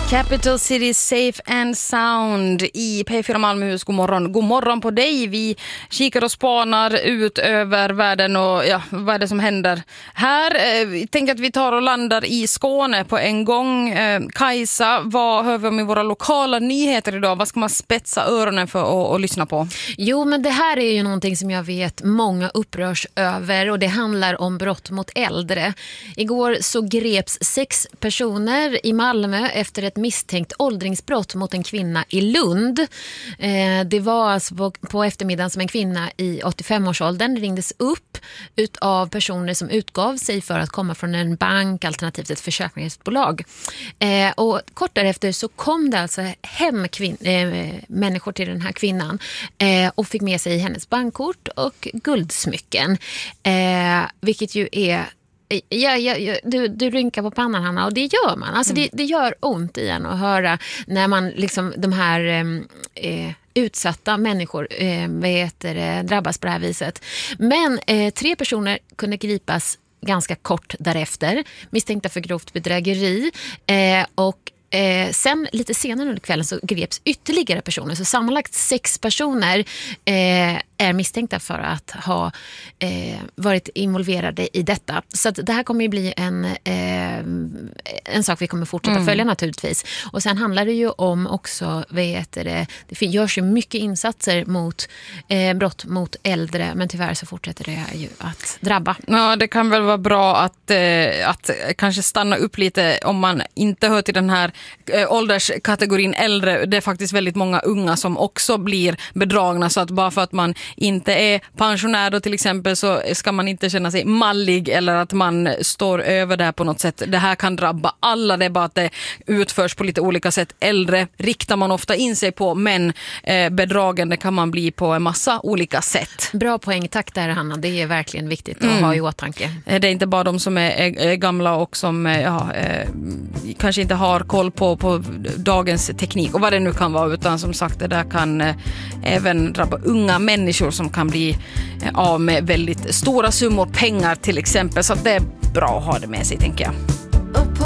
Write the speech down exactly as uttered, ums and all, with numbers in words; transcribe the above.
Capital City Safe and Sound i P fyra Malmöhus. God morgon. God morgon på dig. Vi kikar och spanar ut över världen och ja, vad är det som händer här? Jag tänker att vi tar och landar i Skåne på en gång. Kajsa, vad hör vi om i våra lokala nyheter idag? Vad ska man spetsa öronen för att, att lyssna på? Jo, men det här är ju någonting som jag vet många upprörs över, och det handlar om brott mot äldre. Igår så greps sex personer i Malmö efter ett misstänkt åldringsbrott mot en kvinna i Lund. Eh, det var alltså på, på eftermiddagen som en kvinna i åttiofem-årsåldern ringdes upp utav personer som utgav sig för att komma från en bank alternativt ett försäkringsbolag. Eh, och kort därefter så kom det alltså hem kvin- eh, människor till den här kvinnan eh, och fick med sig hennes bankkort och guldsmycken. Eh, vilket ju är Ja, ja, ja, du, du rynkar på pannan, Hanna, och det gör man. Alltså mm. det, det gör ont i en att höra när man liksom de här eh, utsatta människor eh, vet, eh, drabbas på det här viset. Men eh, tre personer kunde gripas ganska kort därefter, misstänkta för grovt bedrägeri eh, och Eh, sen lite senare under kvällen så greps ytterligare personer. Så sammanlagt sex personer eh, är misstänkta för att ha eh, varit involverade i detta. Så att det här kommer ju bli en, eh, en sak vi kommer fortsätta mm. följa naturligtvis. Och sen handlar det ju om också, vet det, det görs ju mycket insatser mot eh, brott mot äldre, men tyvärr så fortsätter det här ju att drabba. Ja, det kan väl vara bra att, eh, att kanske stanna upp lite om man inte hör till den här ålderskategorin äldre. Det är faktiskt väldigt många unga som också blir bedragna, så att bara för att man inte är pensionär då till exempel så ska man inte känna sig mallig eller att man står över där på något sätt. Det här kan drabba alla, det är bara att det utförs på lite olika sätt. Äldre riktar man ofta in sig på, men eh, bedragande kan man bli på en massa olika sätt. Bra poäng, tack där Hanna, det är verkligen viktigt att mm. ha i åtanke. Det är inte bara de som är, är, är gamla och som ja, eh, kanske inte har koll på, på dagens teknik och vad det nu kan vara, utan som sagt det där kan eh, även drabba unga människor som kan bli eh, av med väldigt stora summor pengar till exempel, så att det är bra att ha det med sig, tänker jag.